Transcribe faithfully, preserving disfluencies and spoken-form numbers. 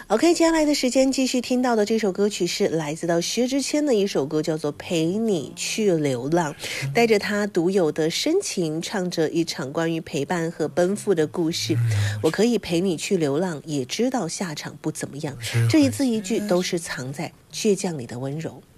OK， 接下来的时间继续听到的这首歌曲是来自到薛之谦的一首歌，叫做《陪你去流浪》，带着他独有的深情，唱着一场关于陪伴和奔赴的故事。我可以陪你去流浪，也知道下场不怎么样。这一字一句都是藏在倔强里的温柔。